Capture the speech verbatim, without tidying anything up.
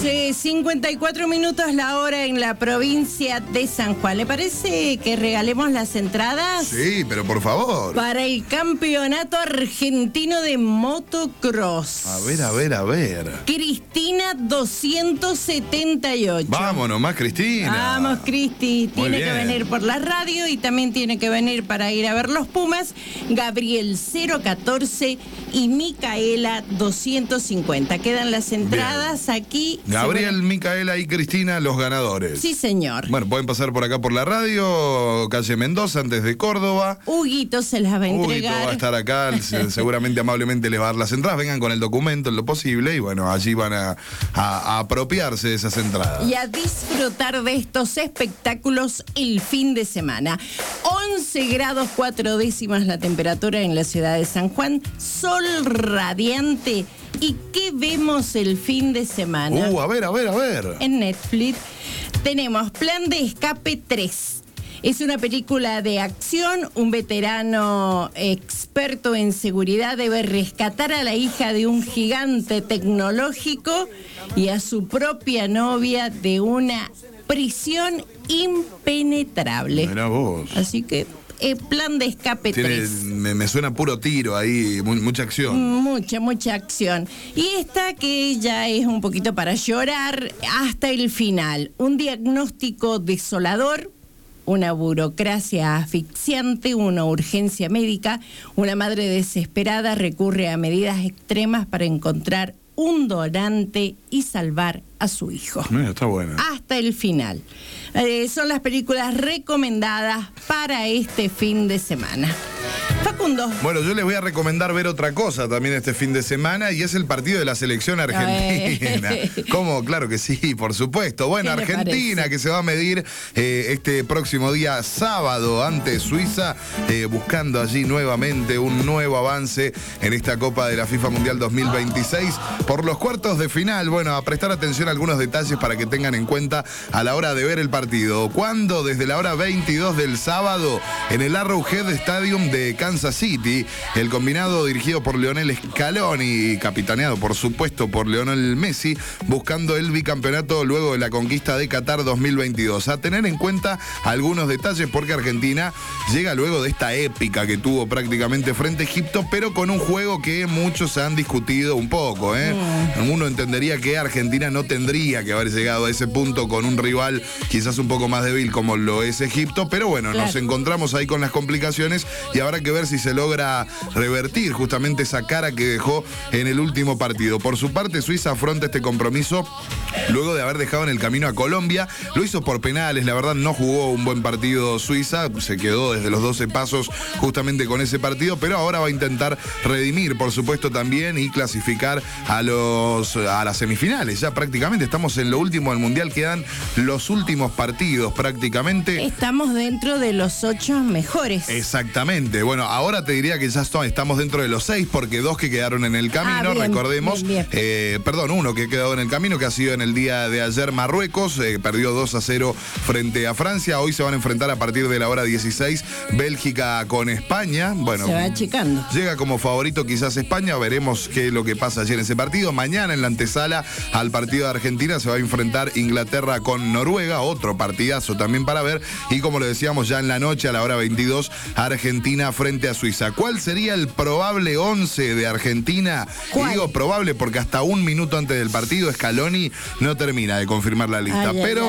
once cincuenta y cuatro minutos la hora en la provincia de San Juan. ¿Le parece que regalemos las entradas? Sí, pero por favor. Para el campeonato argentino de motocross. A ver, a ver, a ver. Cristina doscientos setenta y ocho. Vámonos más, Cristina. Vamos, Cristi. Tiene bien. que venir por la radio y también tiene que venir para ir a ver los Pumas. Gabriel cero catorce y Micaela doscientos cincuenta. Quedan las entradas Bien. aquí. Gabriel, Micaela y Cristina, los ganadores. Sí, señor. Bueno, pueden pasar por acá por la radio, calle Mendoza, antes de Córdoba. Huguito se las va a entregar. Huguito va a estar acá, seguramente amablemente les va a dar las entradas. Vengan con el documento en lo posible y bueno, allí van a, a, a apropiarse de esas entradas. Y a disfrutar de estos espectáculos el fin de semana. once grados cuatro décimas la temperatura en la ciudad de San Juan. Sol radiante. ¿Y qué vemos el fin de semana? Uh, a ver, a ver, a ver. En Netflix tenemos Plan de Escape tres. Es una película de acción. Un veterano experto en seguridad debe rescatar a la hija de un gigante tecnológico y a su propia novia de una prisión impenetrable. Mirá vos. Así que eh, Plan de Escape Tiene, tres. me, me suena puro tiro ahí, mu- mucha acción. Mucha, mucha acción. Y esta que ya es un poquito para llorar hasta el final. Un diagnóstico desolador, una burocracia asfixiante, una urgencia médica. Una madre desesperada recurre a medidas extremas para encontrar un donante y salvar a su hijo. Mira, está buena. Hasta el final. Eh, son las películas recomendadas para este fin de semana. Facundo. Bueno, yo les voy a recomendar ver otra cosa también este fin de semana y es el partido de la selección argentina. ¿Cómo? Claro que sí, por supuesto. Bueno, ¿Qué le Argentina parece? que se va a medir eh, este próximo día sábado ante Suiza, eh, buscando allí nuevamente un nuevo avance en esta Copa de la FIFA Mundial dos mil veintiséis. Por los cuartos de final, bueno, a prestar atención a algunos detalles para que tengan en cuenta a la hora de ver el partido. Cuando desde la hora veintidós del sábado, en el Arrowhead Stadium de Kansas City, el combinado dirigido por Lionel Scaloni y capitaneado, por supuesto, por Lionel Messi, buscando el bicampeonato luego de la conquista de Qatar dos mil veintidós. A tener en cuenta algunos detalles porque Argentina llega luego de esta épica que tuvo prácticamente frente a Egipto, pero con un juego que muchos han discutido un poco, ¿eh? Mm. Uno entendería que Argentina no tendría que haber llegado a ese punto con un rival quizás un poco más débil como lo es Egipto, pero bueno, claro, nos encontramos ahí con las complicaciones y habrá que ver si se logra revertir justamente esa cara que dejó en el último partido. Por su parte, Suiza afronta este compromiso luego de haber dejado en el camino a Colombia. Lo hizo por penales, la verdad no jugó un buen partido Suiza, se quedó desde los doce pasos justamente con ese partido, pero ahora va a intentar redimir, por supuesto, también y clasificar a los a las semifinales. Ya prácticamente estamos en lo último del Mundial, quedan los últimos partidos prácticamente. Estamos dentro de los ocho mejores. Exactamente. Bueno, ahora te diría que ya estamos dentro de los seis porque dos que quedaron en el camino, ah, bien, recordemos, bien, bien. Eh, perdón, uno que ha quedado en el camino, que ha sido en el día de ayer Marruecos, eh, perdió dos a cero frente a Francia. Hoy se van a enfrentar a partir de la hora dieciséis Bélgica con España. Bueno, se va achicando. Llega como favorito quizás España, veremos qué es lo que pasa allí en ese partido. Mañana en la antesala al partido de Argentina se va a enfrentar Inglaterra con Noruega, otro partidazo también para ver, y como lo decíamos ya en la noche a la hora veintidós, Argentina frente a Suiza. ¿Cuál sería el probable once de Argentina? ¿Cuál? Y digo probable porque hasta un minuto antes del partido Scaloni no termina de confirmar la lista, Ay, pero